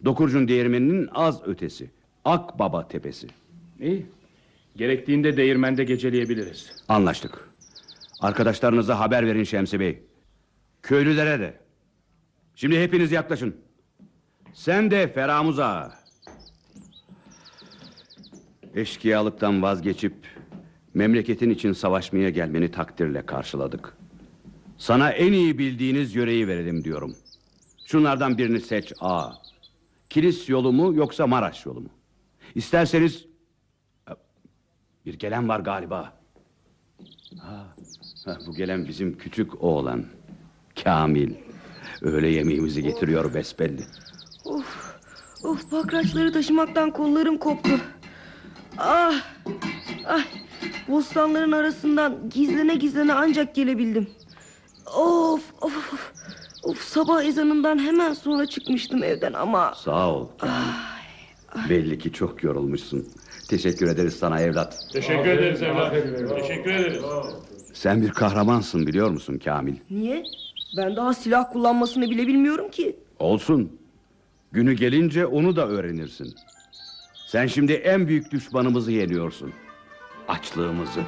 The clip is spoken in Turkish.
Dokurcun Değirmeni'nin az ötesi. Akbaba Tepesi. İyi. Gerektiğinde değirmende geceleyebiliriz. Anlaştık. Arkadaşlarınıza haber verin Şemsi Bey. Köylülere de. Şimdi hepiniz yaklaşın. Sen de Feramuz Ağa. Eşkıyalıktan vazgeçip memleketin için savaşmaya gelmeni takdirle karşıladık. Sana en iyi bildiğiniz yöreyi verelim diyorum. Şunlardan birini seç ağa. Kilis yolu mu yoksa Maraş yolu mu? İsterseniz... Bir gelen var galiba. Bu gelen bizim küçük oğlan Kamil. Öğle yemeğimizi getiriyor besbelli. Of, bakraçları taşımaktan kollarım koptu. Ah, bostanların arasından gizlene ancak gelebildim. Of, sabah ezanından hemen sonra çıkmıştım evden ama... Sağ ol Kamil. Belli ki çok yorulmuşsun. Teşekkür ederiz sana evlat. Teşekkür ederiz evlat. Teşekkür ederiz. Sen bir kahramansın biliyor musun Kamil? Niye? Ben daha silah kullanmasını bile bilmiyorum ki. Olsun. Günü gelince onu da öğrenirsin. Sen şimdi en büyük düşmanımızı yeniyorsun. Açlığımızı.